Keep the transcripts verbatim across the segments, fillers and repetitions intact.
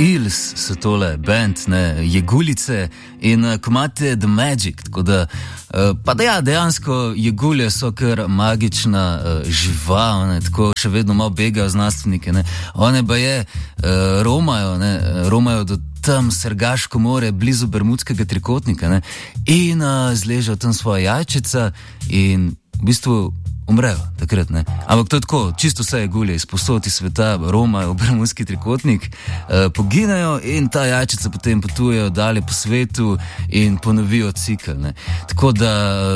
Eels so tole band, ne, Jegulice in uh, komat je The Magic, tako da, uh, pa da ja, dejansko Jegulje so kar magična uh, žival, ne, tako še vedno malo begajo znanstvenike, ne, one pa je, uh, romajo, ne, romajo do tam Sergaško more, blizu Bermudskega trikotnika, ne, in uh, zležejo tam svoja jajčica in v bistvu umrejo takrat, ne. Ampak to je tako, čisto vse jegulje iz posod iz sveta romajo v Bermudski trikotnik, eh, poginejo in ta jajčica potem potujejo dalje po svetu in ponovijo cikel, ne. Tako da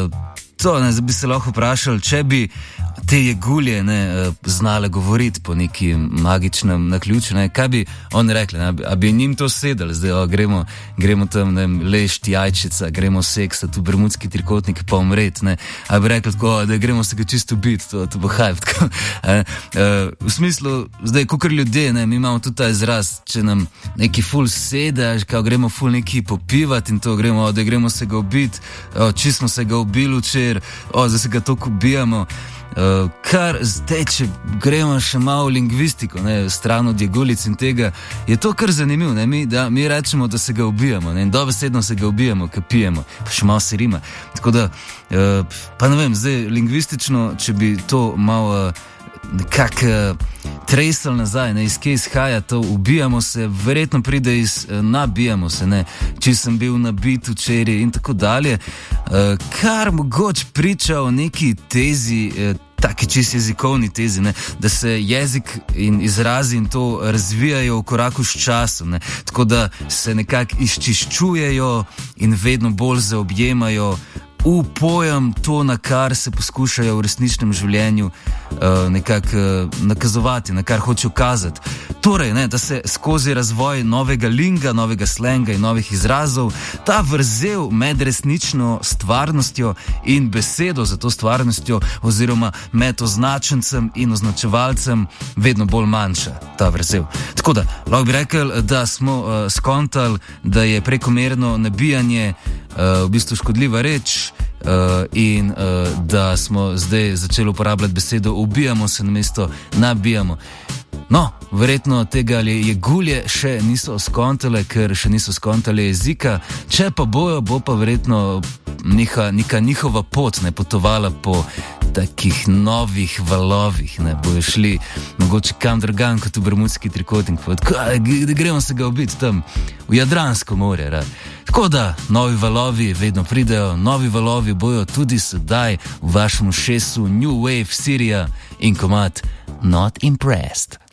to, ne, bi se lahko vprašali, če bi te jegulje, ne, znale govoriti po neki magičnem naključju, ne, kaj bi oni rekli, ne, a bi njim to sedeli, zdaj, o, gremo, gremo tam, ne, lešt jajčica, gremo seksati v Bermudski trikotnik pa umret, ne, a bi rekli tako, da gremo se ga čisto biti, to, to bo hype, tako, e, e, v smislu, zdaj, kakor ljudje, ne, mi imamo tudi ta izraz, če nam neki ful sede, kao gremo ful neki popivati in to, gremo, da gremo se ga ubiti, če smo se ga ubili včer, o, zdaj se ga toliko ubijamo. Uh, kar zdaj, če gremo še malo v lingvistiko, ne, stran od jegulic in tega, je to kar zanimivo, ne, mi, da, mi rečemo, da se ga ubijamo, ne, in dobesedno se ga ubijamo, kaj pijemo, pa še malo se rima, tako da, uh, pa ne vem, zdaj, lingvistično, če bi to malo uh, nekako uh, tresel nazaj, ne, iz kje izhaja to, ubijamo se, verjetno pride iz uh, nabijamo se, ne, če sem bil nabit včeraj in tako dalje, uh, kar mogoče priča o neki tezi, uh, taki čist jezikovni tezi, ne, da se jezik in izrazi in to razvijajo v koraku s časom, ne, tako da se nekako izčiščujejo in vedno bolj zaobjemajo v pojem to, na kar se poskušajo v resničnem življenju uh, nekako uh, nakazovati, na kar hočejo kazati. Torej, ne, da se skozi razvoj novega linga, novega slenga in novih izrazov ta vrzel med resnično stvarnostjo in besedo za to stvarnostjo oziroma med označencem in označevalcem vedno bolj manjša, ta vrzel. Tako da, lahko bi rekel, da smo uh, skontali, da je prekomerno nabijanje uh, v bistvu škodljiva reč, Uh, in uh, da smo zdaj začeli uporabljati besedo ubijamo se namesto nabijamo. No, verjetno tega jegulje še niso skontale, ker še niso skontale jezika, če pa bojo, bo pa verjetno neka, neka njihova pot ne potovala po takih novih valovih, ne, bojo šli mogoče kam drugam kot v Bermudski trikotnik, da gremo se ga ubiti tam v Jadransko morje, rad. Tako da, novi valovi vedno pridejo, novi valovi bojo tudi sedaj v vašem ušesu New Wave Syria in komat Not Impressed.